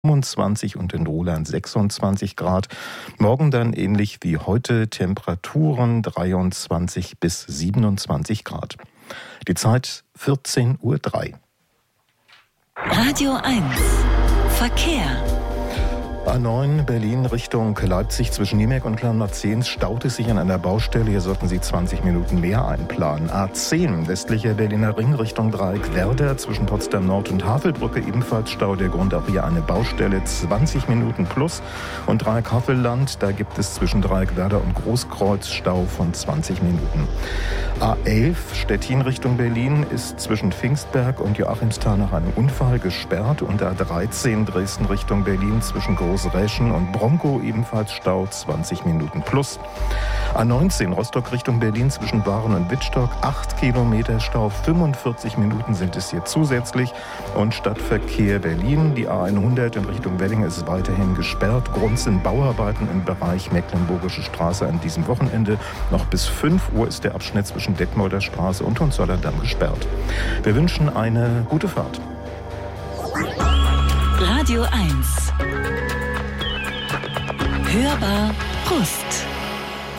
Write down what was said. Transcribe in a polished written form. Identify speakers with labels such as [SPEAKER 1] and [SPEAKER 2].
[SPEAKER 1] 25 und in Roland 26 Grad. Morgen dann ähnlich wie heute Temperaturen 23 bis 27 Grad. Die Zeit 14:03 Uhr.
[SPEAKER 2] Radio 1 Verkehr.
[SPEAKER 1] A9 Berlin Richtung Leipzig zwischen Niemek und Kleinmarzehns staut es sich an einer Baustelle. Hier sollten Sie 20 Minuten mehr einplanen. A10 westlicher Berliner Ring Richtung Dreieckwerder zwischen Potsdam Nord und Havelbrücke ebenfalls Stau. Der Grund auch hier eine Baustelle, 20 Minuten plus. Und Dreieck Havelland, da gibt es zwischen Dreieckwerder und Großkreuz Stau von 20 Minuten. A11 Stettin Richtung Berlin ist zwischen Pfingstberg und Joachimsthal nach einem Unfall gesperrt. Und A13 Dresden Richtung Berlin zwischen Großräschen und Bronkow ebenfalls Stau, 20 Minuten plus. A19 Rostock Richtung Berlin zwischen Waren und Wittstock, 8 Kilometer Stau, 45 Minuten sind es hier zusätzlich. Und Stadtverkehr Berlin, die A100 in Richtung Wedding ist weiterhin gesperrt. Grund sind Bauarbeiten im Bereich Mecklenburgische Straße an diesem Wochenende. Noch bis 5 Uhr ist der Abschnitt zwischen Detmolder Straße und Hohenzollern-Damm gesperrt. Wir wünschen eine gute Fahrt.
[SPEAKER 2] Radio 1 Hörbar Brust.